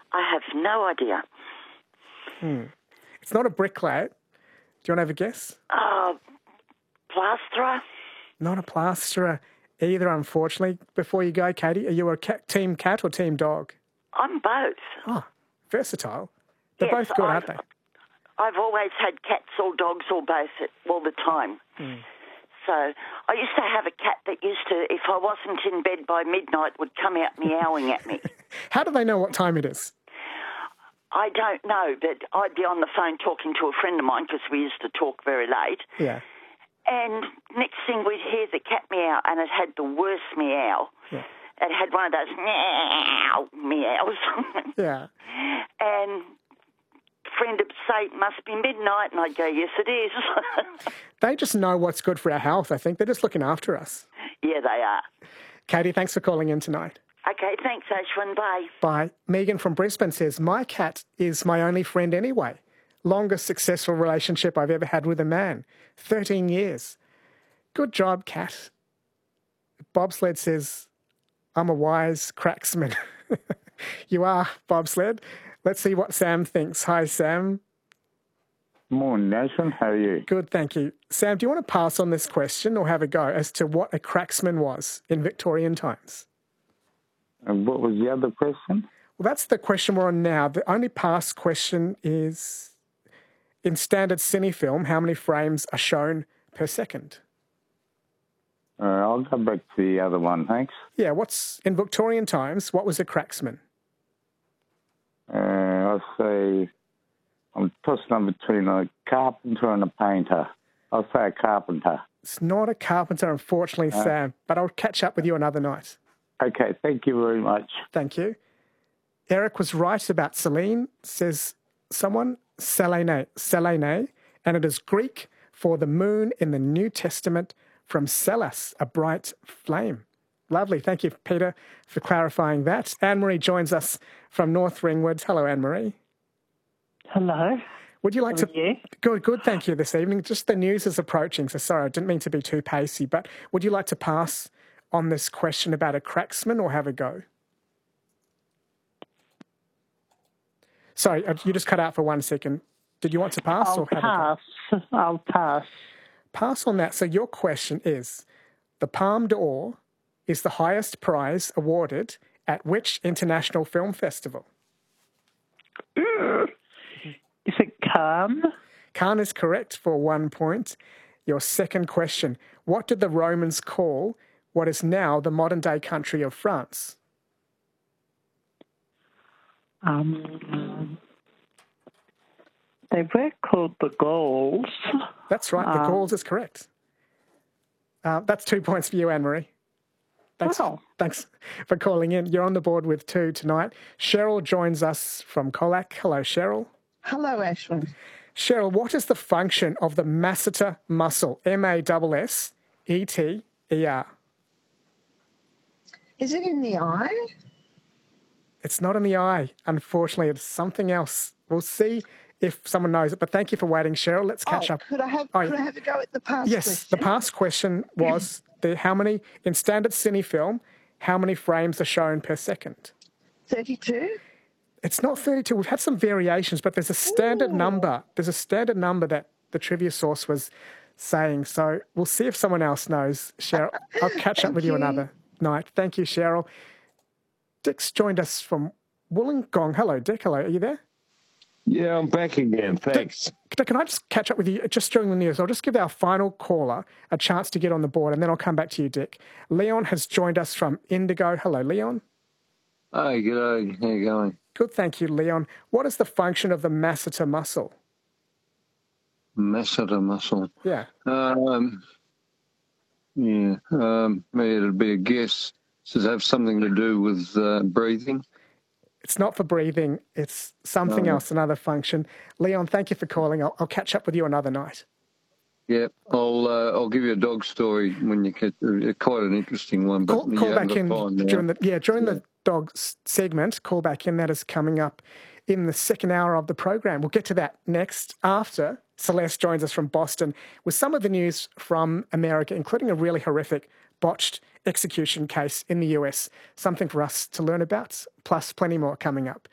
I have no idea. It's not a bricklayer. Do you want to have a guess? Plasterer? Not a plasterer either, unfortunately. Before you go, Katie, are you a team cat or team dog? I'm both. Oh, versatile. They're Yes, both good, aren't they? I've always had cats or dogs or both all the time. So I used to have a cat that used to, if I wasn't in bed by midnight, would come out meowing at me. How do they know what time it is? I don't know, but I'd be on the phone talking to a friend of mine because we used to talk very late. Yeah. And next thing we'd hear the cat meow, and it had the worst meow. Yeah. It had one of those meows. Yeah. And friend would say, it must be midnight, and I'd go, yes, it is. They just know what's good for our health, I think. They're just looking after us. Yeah, they are. Katie, thanks for calling in tonight. Okay, thanks, Ashwin. Bye. Bye. Megan from Brisbane says, my cat is my only friend anyway. Longest successful relationship I've ever had with a man. 13 years. Good job, cat. Bobsled says, I'm a wise cracksman. You are, Bobsled. Let's see what Sam thinks. Hi, Sam. Morning, Nathan. How are you? Good, thank you. Sam, do you want to pass on this question or have a go as to what a cracksman was in Victorian times? And what was the other question? Well, that's the question we're on now. The only past question is, in standard cine film, how many frames are shown per second? I'll go back to the other one, thanks. Yeah, in Victorian times, what was a cracksman? I'll say, I'm tossing up between a carpenter and a painter. I'll say a carpenter. It's not a carpenter, unfortunately, Sam, but I'll catch up with you another night. Okay, thank you very much. Thank you. Eric was right about Selene, says someone, Selene, and it is Greek for the moon in the New Testament, from Celas, a bright flame. Lovely. Thank you, Peter, for clarifying that. Anne-Marie joins us from North Ringwood. Hello, Anne-Marie. Hello. Would you like How are you? Good, thank you, this evening. Just the news is approaching, so sorry, I didn't mean to be too pacey, but would you like to pass on this question about a cracksman or have a go? Sorry, you just cut out for 1 second. Did you want to pass or have a go? I'll pass. Pass on that. So your question is, the Palme d'Or is the highest prize awarded at which international film festival? Is it Cannes? Cannes is correct for 1 point. Your second question, what did the Romans call what is now the modern-day country of France? They were called the Gauls. That's right, the Gauls is correct. That's 2 points for you, Anne-Marie. Thanks for calling in. You're on the board with 2 tonight. Cheryl joins us from Colac. Hello, Cheryl. Hello, Ashwin. Cheryl, what is the function of the masseter muscle? M-A-S-S-E-T-E-R. Is it in the eye? It's not in the eye, unfortunately. It's something else. We'll see if someone knows it. But thank you for waiting, Cheryl. Let's catch up. Could I have a go at the past question? Yes, the past question was how many, in standard cine film, how many frames are shown per second? 32? It's not 32. We've had some variations, but there's a standard number. There's a standard number that the trivia source was saying. So we'll see if someone else knows. Cheryl, I'll catch up with you another night. Thank you, Cheryl. Dick's joined us from Wollongong. Hello, Dick. Hello, are you there? Yeah, I'm back again. Thanks. Dick, can I just catch up with you just during the news? I'll just give our final caller a chance to get on the board, and then I'll come back to you, Dick. Leon has joined us from Indigo. Hello, Leon. Hi, g'day. How you going? Good, thank you, Leon. What is the function of the masseter muscle? Masseter muscle? Yeah. Maybe it'll be a guess. Does it have something to do with breathing? It's not for breathing. It's something else, another function. Leon, thank you for calling. I'll catch up with you another night. Yeah, I'll give you a dog story when you get quite an interesting one. But call back in during the dog segment. Call back in. That is coming up in the second hour of the program. We'll get to that next after Celeste joins us from Boston with some of the news from America, including a really horrific botched execution case in the US. Something for us to learn about, plus plenty more coming up.